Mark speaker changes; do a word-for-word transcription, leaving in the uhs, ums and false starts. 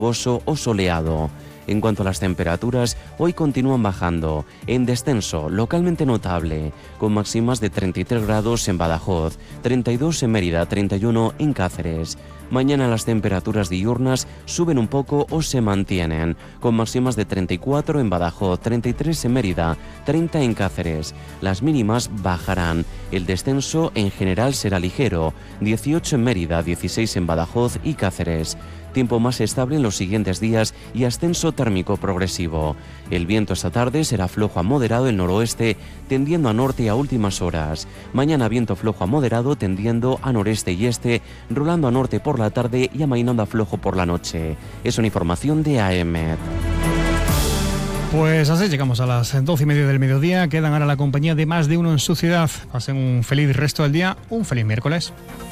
Speaker 1: nuboso o soleado. En cuanto a las temperaturas, hoy continúan bajando, en descenso localmente notable, con máximas de treinta y tres grados en Badajoz, treinta y dos en Mérida, treinta y uno en Cáceres. Mañana las temperaturas diurnas suben un poco o se mantienen, con máximas de treinta y cuatro en Badajoz, treinta y tres en Mérida, treinta en Cáceres. Las mínimas bajarán, el descenso en general será ligero, dieciocho en Mérida, dieciséis en Badajoz y Cáceres. Tiempo más estable en los siguientes días y ascenso térmico progresivo. El viento esta tarde será flojo a moderado en noroeste, tendiendo a norte a últimas horas. Mañana viento flojo a moderado, tendiendo a noreste y este, rolando a norte por la tarde y amainando a flojo por la noche. Es una información de A E M E T.
Speaker 2: Pues así llegamos a las doce y media del mediodía. Quedan ahora la compañía de Más de Uno en su ciudad. Pasen un feliz resto del día, un feliz miércoles.